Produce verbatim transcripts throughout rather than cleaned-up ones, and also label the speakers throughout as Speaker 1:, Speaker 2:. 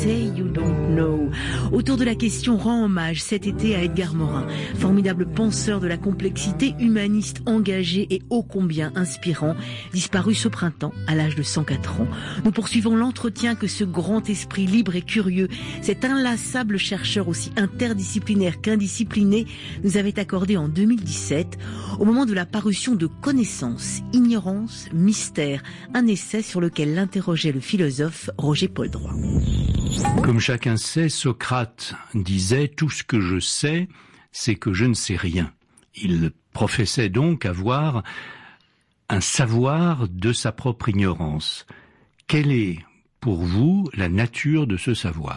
Speaker 1: Say You Don't Know. Autour de la question rend hommage cet été à Edgar Morin, formidable penseur de la complexité, humaniste engagé et ô combien inspirant, disparu ce printemps à l'âge de cent quatre ans. Nous poursuivons l'entretien que ce grand esprit libre et curieux, cet inlassable chercheur aussi interdisciplinaire qu'indiscipliné, nous avait accordé en deux mille dix-sept, au moment de la parution de Connaissance, Ignorance, Mystère, un essai sur lequel l'interrogeait le philosophe Roger Poldroy.
Speaker 2: Comme chacun sait, Socrate disait « Tout ce que je sais, c'est que je ne sais rien ». Il professait donc avoir un savoir de sa propre ignorance. Quelle est, pour vous, la nature de ce savoir ?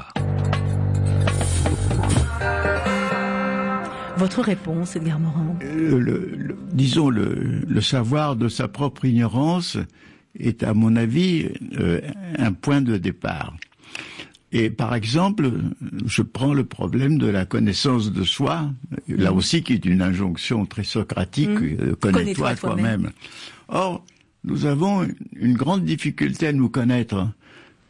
Speaker 1: Votre réponse, Edgar Morin ?
Speaker 3: euh, le, le, Disons, le, le savoir de sa propre ignorance est, à mon avis, euh, un point de départ. Et par exemple, je prends le problème de la connaissance de soi, mmh. là aussi qui est une injonction très socratique, mmh. euh, connais-toi toi-même. Or, nous avons une grande difficulté à nous connaître. Pourquoi ?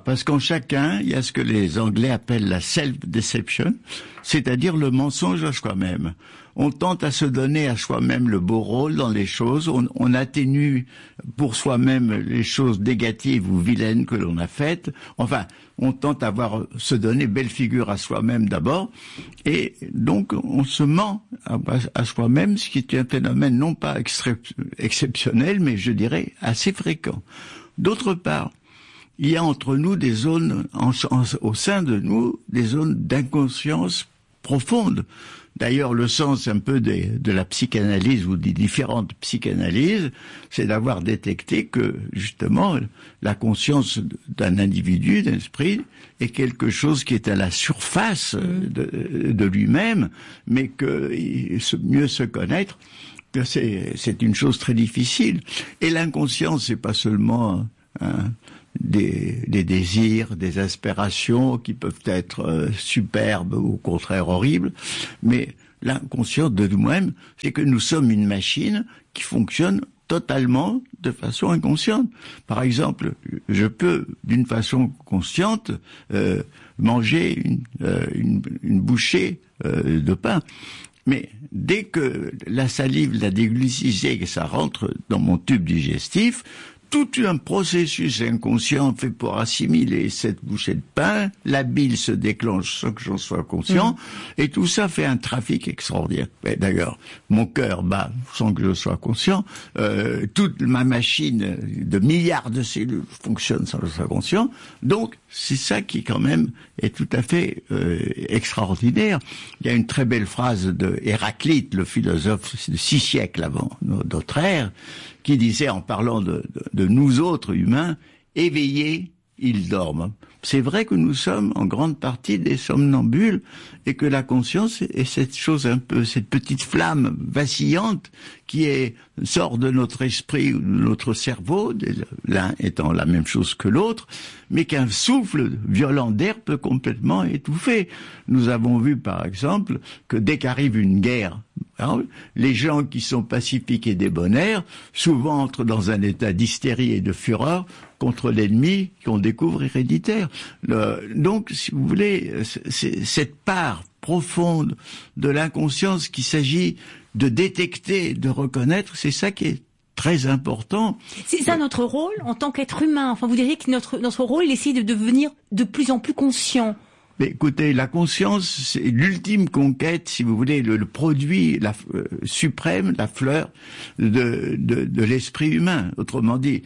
Speaker 3: Parce qu'en chacun, il y a ce que les Anglais appellent la self-deception, c'est-à-dire le mensonge à soi-même. On tente à se donner à soi-même le beau rôle dans les choses, on, on atténue pour soi-même les choses négatives ou vilaines que l'on a faites. Enfin, on tente à voir, se donner belle figure à soi-même d'abord, et donc on se ment à, à soi-même, ce qui est un phénomène non pas extré- exceptionnel, mais je dirais assez fréquent. D'autre part, il y a entre nous des zones, en, en, au sein de nous, des zones d'inconscience profonde. D'ailleurs, le sens un peu des, de la psychanalyse ou des différentes psychanalyses, c'est d'avoir détecté que, justement, la conscience d'un individu, d'un esprit, est quelque chose qui est à la surface de, de lui-même, mais que mieux se connaître, que c'est, c'est une chose très difficile. Et l'inconscience, c'est pas seulement hein, Des, des désirs, des aspirations qui peuvent être euh, superbes ou au contraire horribles, mais l'inconscient de nous-mêmes, c'est que nous sommes une machine qui fonctionne totalement de façon inconsciente. Par exemple, je peux, d'une façon consciente, euh, manger une, euh, une, une bouchée euh, de pain. Mais dès que la salive l'a déglucisé et que ça rentre dans mon tube digestif, tout un processus inconscient fait pour assimiler cette bouchée de pain, la bile se déclenche sans que j'en sois conscient, mmh. et tout ça fait un trafic extraordinaire. Mais d'ailleurs, mon cœur bat sans que je sois conscient, euh, toute ma machine de milliards de cellules fonctionne sans que je sois conscient, donc c'est ça qui quand même est tout à fait euh, extraordinaire. Il y a une très belle phrase de Héraclite, le philosophe de six siècles avant notre ère, qui disait en parlant de, de, de nous autres humains, éveillés, ils dorment. C'est vrai que nous sommes en grande partie des somnambules et que la conscience est cette chose un peu, cette petite flamme vacillante qui est, sort de notre esprit ou de notre cerveau, l'un étant la même chose que l'autre, mais qu'un souffle violent d'air peut complètement étouffer. Nous avons vu par exemple que dès qu'arrive une guerre, alors, les gens qui sont pacifiques et débonnaires, souvent entrent dans un état d'hystérie et de fureur contre l'ennemi qu'on découvre héréditaire. Le, donc, si vous voulez, c'est cette part profonde de l'inconscience qu'il s'agit de détecter, de reconnaître, c'est ça qui est très important.
Speaker 1: C'est ça notre rôle en tant qu'être humain. Enfin, vous diriez que notre, notre rôle, il essaie de devenir de plus en plus conscient.
Speaker 3: Mais écoutez, la conscience, c'est l'ultime conquête, si vous voulez, le, le produit la, euh, suprême, la fleur de, de, de l'esprit humain. Autrement dit,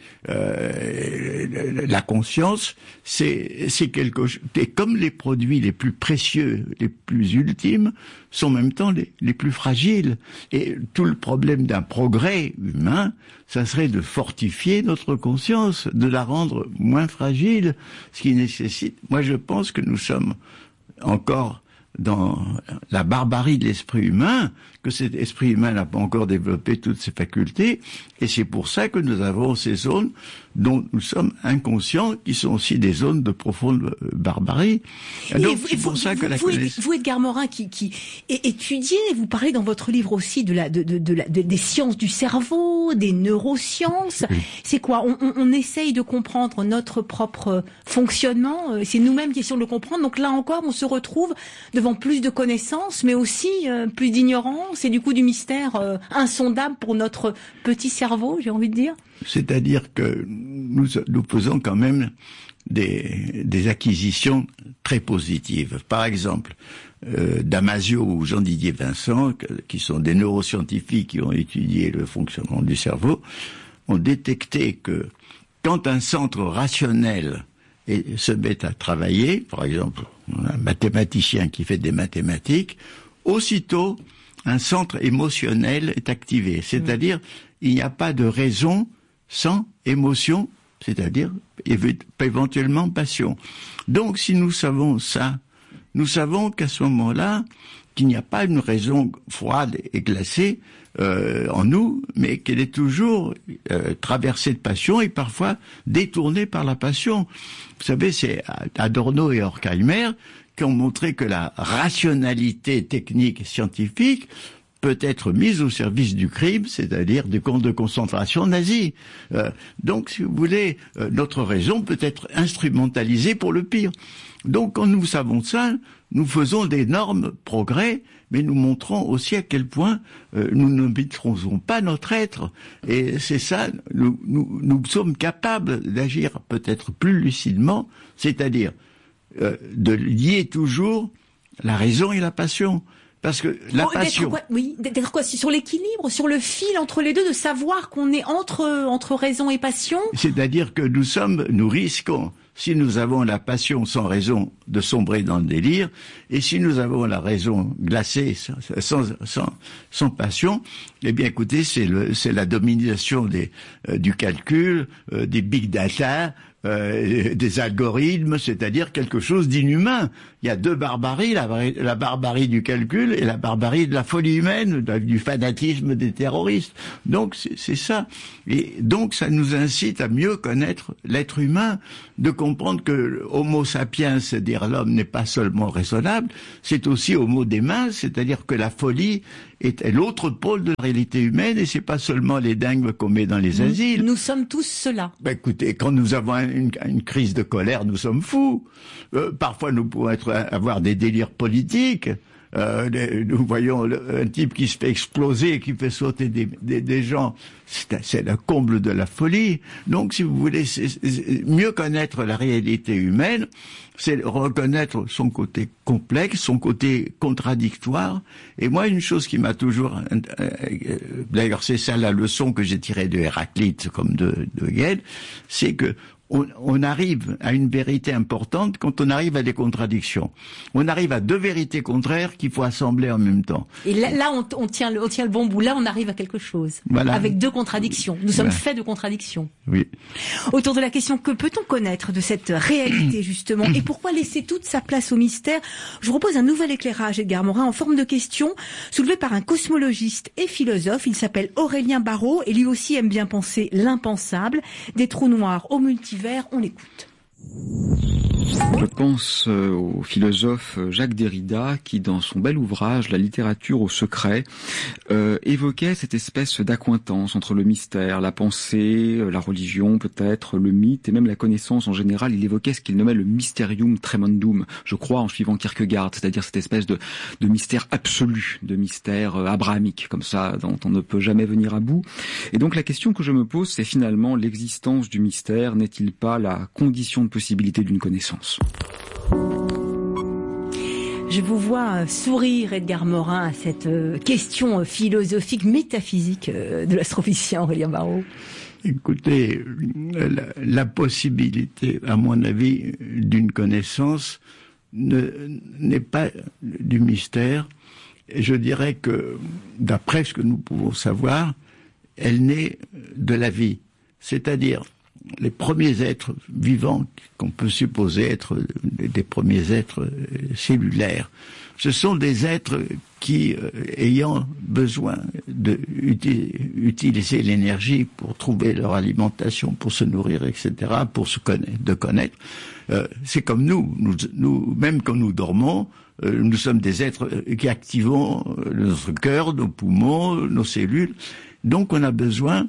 Speaker 3: euh, la conscience, c'est, c'est quelque chose. Et comme les produits les plus précieux, les plus ultimes, sont en même temps les, les plus fragiles. Et tout le problème d'un progrès humain, ça serait de fortifier notre conscience, de la rendre moins fragile, ce qui nécessite. Moi, je pense que nous sommes encore dans la barbarie de l'esprit humain, que cet esprit humain n'a pas encore développé toutes ses facultés, et c'est pour ça que nous avons ces zones dont nous sommes inconscients, qui sont aussi des zones de profonde barbarie.
Speaker 1: Et donc, c'est pour vous, ça que la vous, connaissance... vous, Edgar Morin, qui, qui étudiez, vous parlez dans votre livre aussi de la, de, de, de la, de, des sciences du cerveau, des neurosciences. Oui. C'est quoi? on, on, on essaye de comprendre notre propre fonctionnement. C'est nous-mêmes qui essayons de le comprendre. Donc là encore, on se retrouve devant plus de connaissances, mais aussi euh, plus d'ignorance et du coup du mystère euh, insondable pour notre petit cerveau, j'ai envie de dire.
Speaker 3: C'est-à-dire que nous, nous faisons quand même des, des acquisitions très positives. Par exemple, euh, Damasio ou Jean-Didier Vincent, qui sont des neuroscientifiques qui ont étudié le fonctionnement du cerveau, ont détecté que quand un centre rationnel et se met à travailler, par exemple un mathématicien qui fait des mathématiques, aussitôt un centre émotionnel est activé. C'est-à-dire, il n'y a pas de raison sans émotion, c'est-à-dire éventuellement passion. Donc si nous savons ça, nous savons qu'à ce moment-là, qu'il n'y a pas une raison froide et glacée euh, en nous, mais qu'elle est toujours euh, traversée de passion et parfois détournée par la passion. Vous savez, c'est Adorno et Horkheimer qui ont montré que la rationalité technique et scientifique peut être mise au service du crime, c'est-à-dire des camps de concentration nazis. Euh, donc, si vous voulez, euh, notre raison peut être instrumentalisée pour le pire. Donc, quand nous savons ça, nous faisons d'énormes progrès, mais nous montrons aussi à quel point euh, nous ne maîtrisons pas notre être. Et c'est ça, nous, nous, nous sommes capables d'agir peut-être plus lucidement, c'est-à-dire euh, de lier toujours la raison et la passion. Parce que la
Speaker 1: oh,
Speaker 3: passion...
Speaker 1: Quoi, oui, d'être quoi? Sur l'équilibre, sur le fil entre les deux, de savoir qu'on est entre, entre raison et passion?
Speaker 3: C'est-à-dire que nous sommes, nous risquons, si nous avons la passion sans raison, de sombrer dans le délire, et si nous avons la raison glacée, sans, sans, sans passion, eh bien écoutez, c'est le, c'est la domination des, euh, du calcul, euh, des big data, Euh, des algorithmes, c'est-à-dire quelque chose d'inhumain. Il y a deux barbaries, la, la barbarie du calcul et la barbarie de la folie humaine, du fanatisme des terroristes. Donc c'est, c'est ça. Et donc ça nous incite à mieux connaître l'être humain, de comprendre que Homo sapiens, c'est-à-dire l'homme, n'est pas seulement raisonnable, c'est aussi Homo démens, c'est-à-dire que la folie est l'autre pôle de la réalité humaine, et c'est pas seulement les dingues qu'on met dans les asiles.
Speaker 1: Nous sommes tous cela.
Speaker 3: Ben écoutez, quand nous avons une, une crise de colère, nous sommes fous. Euh, parfois, nous pouvons être, avoir des délires politiques. Euh, des, nous voyons le, un type qui se fait exploser, qui fait sauter des, des, des gens. C'est, c'est le comble de la folie. Donc, si vous voulez c'est, c'est, mieux connaître la réalité humaine, c'est reconnaître son côté complexe, son côté contradictoire. Et moi, une chose qui m'a toujours... Euh, d'ailleurs, c'est ça la leçon que j'ai tirée de Héraclite comme de, de Hegel, c'est que On, on arrive à une vérité importante quand on arrive à des contradictions. On arrive à deux vérités contraires qu'il faut assembler en même temps.
Speaker 1: Et là, là on, on, tient le, on tient le bon bout. Là, on arrive à quelque chose.
Speaker 3: Voilà.
Speaker 1: Avec deux contradictions. Nous sommes
Speaker 3: voilà.
Speaker 1: faits de contradictions.
Speaker 3: Oui.
Speaker 1: Autour de la question, que peut-on connaître de cette réalité, justement? Et pourquoi laisser toute sa place au mystère? Je vous propose un nouvel éclairage, Edgar Morin, en forme de question, soulevé par un cosmologiste et philosophe. Il s'appelle Aurélien Barraud, et lui aussi aime bien penser l'impensable. Des trous noirs au multivers. On l'écoute.
Speaker 4: Je pense au philosophe Jacques Derrida qui, dans son bel ouvrage La littérature au secret, euh, évoquait cette espèce d'accointance entre le mystère, la pensée, la religion peut-être, le mythe et même la connaissance en général. Il évoquait ce qu'il nommait le mysterium tremendum, je crois, en suivant Kierkegaard, c'est-à-dire cette espèce de, de mystère absolu, de mystère abrahamique, comme ça, dont on ne peut jamais venir à bout. Et donc la question que je me pose, c'est finalement l'existence du mystère n'est-il pas la condition de possibilité d'une connaissance?
Speaker 1: Je vous vois sourire, Edgar Morin, à cette question philosophique, métaphysique de l'astrophysicien Aurélien Barraud.
Speaker 3: Écoutez, la, la possibilité, à mon avis, d'une connaissance ne, n'est pas du mystère. Et je dirais que, d'après ce que nous pouvons savoir, elle naît de la vie. C'est-à-dire, les premiers êtres vivants qu'on peut supposer être des premiers êtres cellulaires. Ce sont des êtres qui, euh, ayant besoin d'utiliser l'énergie pour trouver leur alimentation, pour se nourrir, et cetera, pour se connaître, de connaître, euh, c'est comme nous, nous, nous, même quand nous dormons, euh, nous sommes des êtres qui activons notre cœur, nos poumons, nos cellules. Donc on a besoin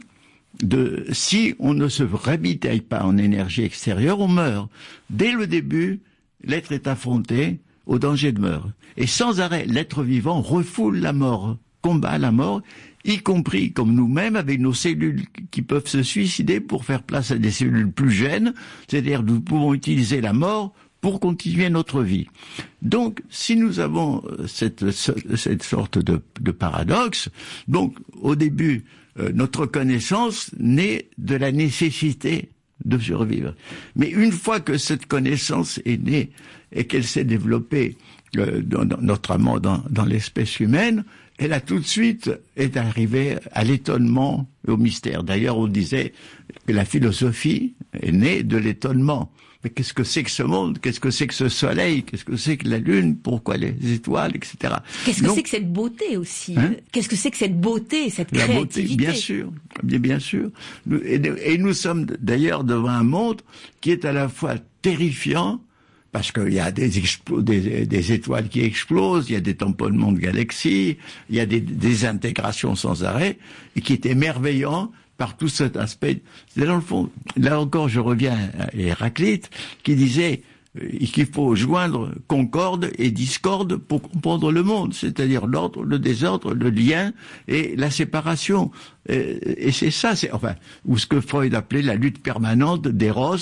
Speaker 3: de, si on ne se ravitaille pas en énergie extérieure, on meurt. Dès le début, l'être est affronté au danger de mort. Et sans arrêt, l'être vivant refoule la mort, combat la mort, y compris comme nous-mêmes avec nos cellules qui peuvent se suicider pour faire place à des cellules plus jeunes, c'est-à-dire nous pouvons utiliser la mort pour continuer notre vie. Donc, si nous avons cette, cette sorte de, de paradoxe, donc au début, euh, notre connaissance naît de la nécessité de survivre. Mais une fois que cette connaissance est née et qu'elle s'est développée euh, dans, dans, notamment dans, dans l'espèce humaine, elle a tout de suite est arrivée à l'étonnement et au mystère. D'ailleurs, on disait que la philosophie est née de l'étonnement. Mais qu'est-ce que c'est que ce monde? Qu'est-ce que c'est que ce soleil? Qu'est-ce que c'est que la lune? Pourquoi les étoiles, et cetera.
Speaker 1: Qu'est-ce que c'est que cette beauté aussi?
Speaker 3: Hein?
Speaker 1: Qu'est-ce que c'est que cette beauté, cette
Speaker 3: la
Speaker 1: créativité?
Speaker 3: Beauté, bien sûr, bien, bien sûr. Nous, et, et nous sommes d'ailleurs devant un monde qui est à la fois terrifiant, parce qu'il y a des, explo- des, des étoiles qui explosent, il y a des tamponnements de galaxies, il y a des désintégrations sans arrêt, et qui est émerveillant par tout cet aspect. C'est dans le fond, là encore je reviens à Héraclite, qui disait euh, qu'il faut joindre concorde et discorde pour comprendre le monde, c'est-à-dire l'ordre, le désordre, le lien et la séparation. Et, et c'est ça, c'est enfin, ou ce que Freud appelait la lutte permanente d'Eros,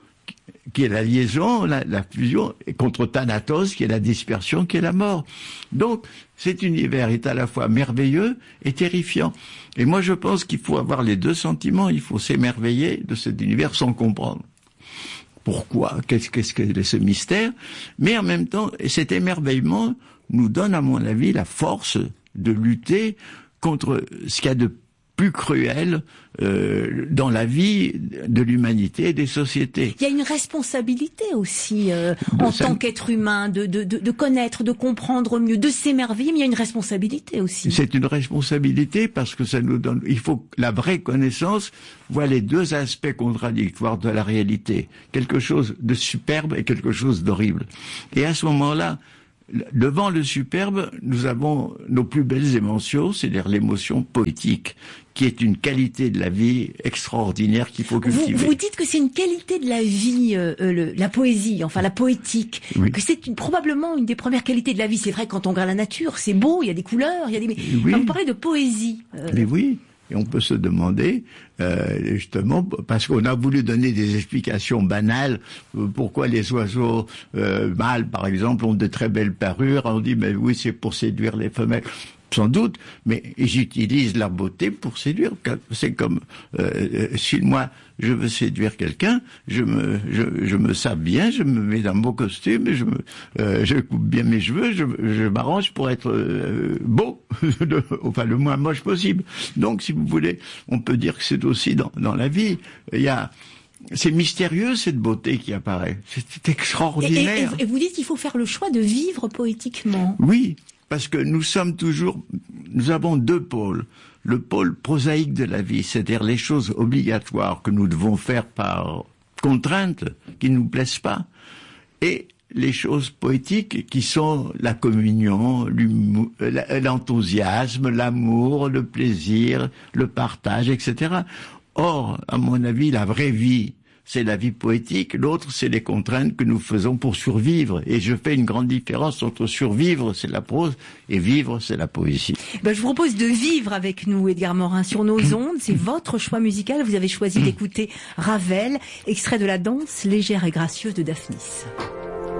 Speaker 3: qui est la liaison, la, la fusion, et contre Thanatos, qui est la dispersion, qui est la mort. Donc, cet univers est à la fois merveilleux et terrifiant. Et moi, je pense qu'il faut avoir les deux sentiments. Il faut s'émerveiller de cet univers sans comprendre pourquoi, qu'est-ce, qu'est-ce que c'est ce mystère. Mais en même temps, cet émerveillement nous donne, à mon avis, la force de lutter contre ce qu'il y a de plus cruel euh, dans la vie de l'humanité et des sociétés.
Speaker 1: Il y a une responsabilité aussi euh, en ça... tant qu'être humain de, de, de, de connaître, de comprendre mieux, de s'émerveiller, mais il y a une responsabilité aussi.
Speaker 3: C'est une responsabilité parce que ça nous donne... Il faut que la vraie connaissance voit les deux aspects contradictoires de la réalité. Quelque chose de superbe et quelque chose d'horrible. Et à ce moment-là, devant le superbe, nous avons nos plus belles émotions, c'est-à-dire l'émotion poétique, qui est une qualité de la vie extraordinaire qu'il faut cultiver.
Speaker 1: Vous, vous dites que c'est une qualité de la vie, euh, le, la poésie, enfin la poétique, oui. Que c'est une, probablement une des premières qualités de la vie. C'est vrai, quand on regarde la nature, c'est beau, il y a des couleurs, il y a des... Mais
Speaker 3: oui.
Speaker 1: Vous parlez de poésie. Euh...
Speaker 3: Mais oui. Et on peut se demander, euh, justement, parce qu'on a voulu donner des explications banales, euh, pourquoi les oiseaux euh, mâles, par exemple, ont de très belles parures. On dit, mais oui, c'est pour séduire les femelles. Sans doute, mais j'utilise leur beauté pour séduire. C'est comme euh, si moi je veux séduire quelqu'un, je me je, je me sape bien, je me mets dans un beau costume, je me euh, je coupe bien mes cheveux, je, je m'arrange pour être euh, beau, enfin le moins moche possible. Donc, si vous voulez, on peut dire que c'est aussi dans dans la vie. Il y a C'est mystérieux, cette beauté qui apparaît. C'est extraordinaire.
Speaker 1: Et, et, et vous dites qu'il faut faire le choix de vivre poétiquement.
Speaker 3: Oui. Parce que nous sommes toujours, nous avons deux pôles. Le pôle prosaïque de la vie, c'est-à-dire les choses obligatoires que nous devons faire par contrainte, qui ne nous plaisent pas, et les choses poétiques qui sont la communion, l'enthousiasme, l'amour, le plaisir, le partage, et cetera. Or, à mon avis, la vraie vie, c'est la vie poétique, l'autre, c'est les contraintes que nous faisons pour survivre. Et je fais une grande différence entre survivre, c'est la prose, et vivre, c'est la poésie.
Speaker 1: Ben, je vous propose de vivre avec nous, Edgar Morin, sur nos ondes. C'est votre choix musical. Vous avez choisi d'écouter Ravel, extrait de la danse légère et gracieuse de Daphnis.